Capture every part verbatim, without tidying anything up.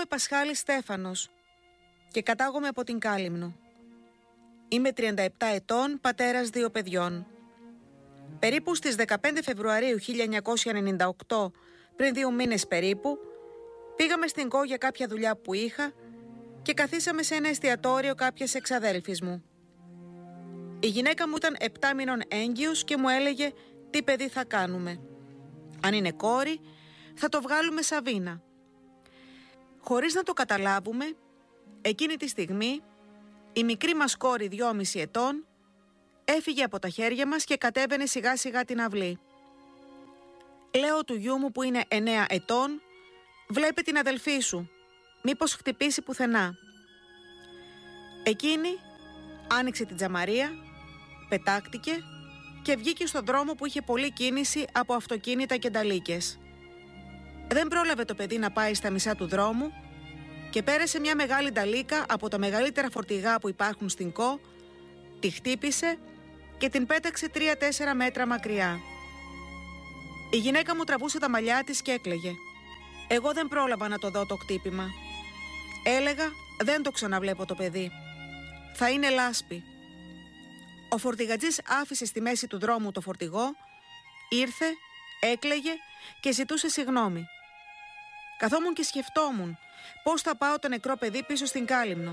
Πασχάλης Στέφανος και κατάγομαι από την Κάλυμνο. Είμαι τριάντα επτά ετών, πατέρας δύο παιδιών. Περίπου στις δεκαπέντε Φεβρουαρίου χίλια εννιακόσια ενενήντα οκτώ, πριν δύο μήνες περίπου, πήγαμε στην Κο για κάποια δουλειά που είχα και καθίσαμε σε ένα εστιατόριο κάποιες εξαδέλφης μου. Η γυναίκα μου ήταν επτά μηνών έγκυος και μου έλεγε τι παιδί θα κάνουμε. Αν είναι κόρη, θα το βγάλουμε Σαβίνα. Χωρίς να το καταλάβουμε, εκείνη τη στιγμή η μικρή μας κόρη δυόμιση ετών έφυγε από τα χέρια μας και κατέβαινε σιγά σιγά την αυλή. Λέω του γιού μου που είναι εννέα ετών, βλέπε την αδελφή σου, μήπως χτυπήσει πουθενά. Εκείνη άνοιξε την τζαμαρία, πετάχτηκε και βγήκε στον δρόμο που είχε πολλή κίνηση από αυτοκίνητα και νταλίκες. Δεν πρόλαβε το παιδί να πάει στα μισά του δρόμου και πέρασε μια μεγάλη νταλίκα από τα μεγαλύτερα φορτηγά που υπάρχουν στην Κο, τη χτύπησε και την πέταξε τρία τέσσερα μέτρα μακριά. Η γυναίκα μου τραβούσε τα μαλλιά της και έκλαιγε. Εγώ δεν πρόλαβα να το δω το χτύπημα. Έλεγα δεν το ξαναβλέπω το παιδί. Θα είναι λάσπη. Ο φορτηγατζής άφησε στη μέση του δρόμου το φορτηγό, ήρθε, έκλαιγε και ζητούσε συγγνώμη. Καθόμουν και σκεφτόμουν πώς θα πάω το νεκρό παιδί πίσω στην Κάλυμνο.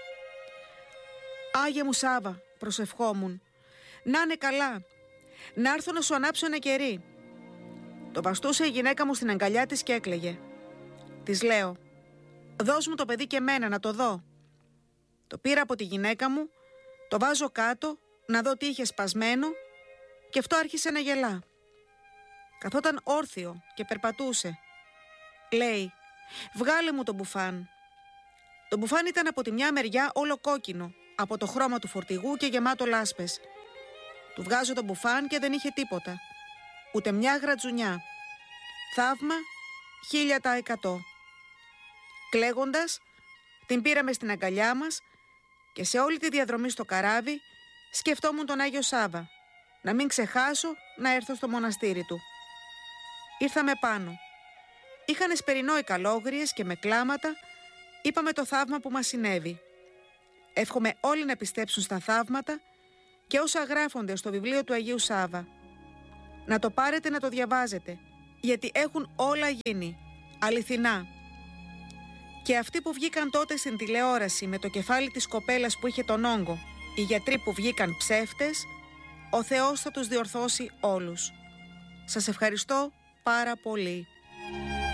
Άγιε μου Σάβα, προσευχόμουν, να είναι καλά, να έρθω να σου ανάψω ένα κερί. Το βαστούσε η γυναίκα μου στην αγκαλιά της και έκλαιγε. Της λέω, δώσ' μου το παιδί και εμένα να το δω. Το πήρα από τη γυναίκα μου, το βάζω κάτω να δω τι είχε σπασμένο και αυτό άρχισε να γελά. Καθόταν όρθιο και περπατούσε. Λέει, βγάλε μου το μπουφάν. Το μπουφάν ήταν από τη μια μεριά όλο κόκκινο, από το χρώμα του φορτηγού και γεμάτο λάσπες. Του βγάζω το μπουφάν και δεν είχε τίποτα. Ούτε μια γρατζουνιά. Θαύμα, χίλια τα εκατό. Κλαίγοντας, την πήραμε στην αγκαλιά μας και σε όλη τη διαδρομή στο καράβι σκεφτόμουν τον Άγιο Σάβα, να μην ξεχάσω να έρθω στο μοναστήρι του. Ήρθαμε πάνω. Είχαν εσπερινό οι καλόγριες και με κλάματα είπαμε το θαύμα που μας συνέβη. Εύχομαι όλοι να πιστέψουν στα θαύματα και όσα γράφονται στο βιβλίο του Αγίου Σάβα. Να το πάρετε να το διαβάζετε, γιατί έχουν όλα γίνει, αληθινά. Και αυτοί που βγήκαν τότε στην τηλεόραση με το κεφάλι της κοπέλας που είχε τον όγκο, οι γιατροί που βγήκαν ψεύτες, ο Θεός θα τους διορθώσει όλους. Σας ευχαριστώ πάρα πολύ.